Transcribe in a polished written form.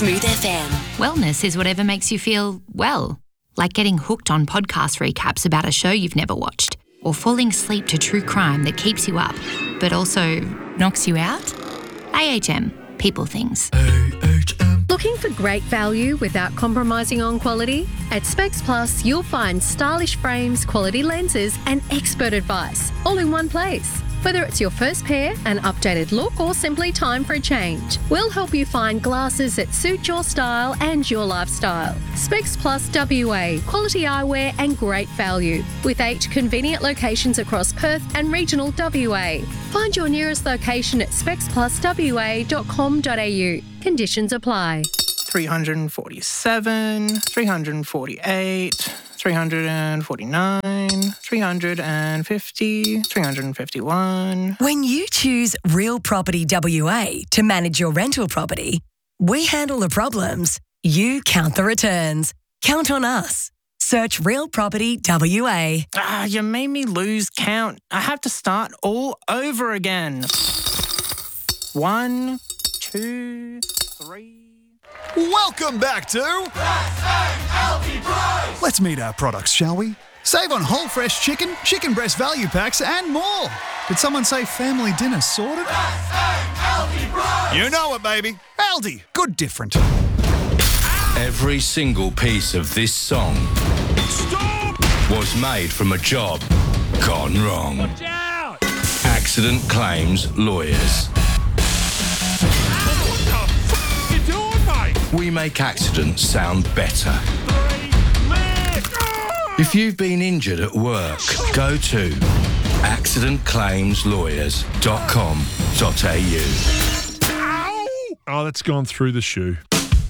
Smooth FM. Wellness is whatever makes you feel well, like getting hooked on podcast recaps about a show you've never watched, or falling asleep to true crime that keeps you up, but also knocks you out. AHM, people things. Looking for great value without compromising on quality? At Specs Plus, you'll find stylish frames, quality lenses, and expert advice, all in one place. Whether it's your first pair, an updated look, or simply time for a change, we'll help you find glasses that suit your style and your lifestyle. Specs Plus WA, quality eyewear and great value, with 8 convenient locations across Perth and regional WA. Find your nearest location at specspluswa.com.au. Conditions apply. 347, 348, 349, 350, 351. When you choose Real Property WA to manage your rental property, we handle the problems, you count the returns. Count on us. Search Real Property WA. You made me lose count. I have to start all over again. 1, 2, 3... Welcome back to Aldi Price! Let's meet our products, shall we? Save on whole fresh chicken, chicken breast value packs and more. Did someone say family dinner sorted? Aldi Price! You know it, baby. Aldi, good different. Every single piece of this song was made from a job gone wrong. Watch out! Accident Claims Lawyers. We make accidents sound better. If you've been injured at work, go to accidentclaimslawyers.com.au. Oh, that's gone through the shoe.